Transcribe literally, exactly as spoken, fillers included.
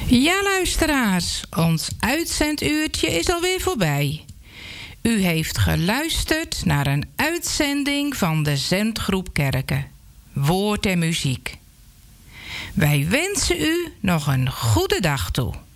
Ja, luisteraars, ons uitzenduurtje is alweer voorbij. U heeft geluisterd naar een uitzending van de Zendgroep Kerken, Woord en Muziek. Wij wensen u nog een goede dag toe.